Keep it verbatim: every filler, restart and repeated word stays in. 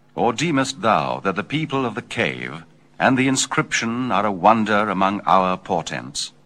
Or deemest thou that the people of the cave and the inscription are a wonder among our portents?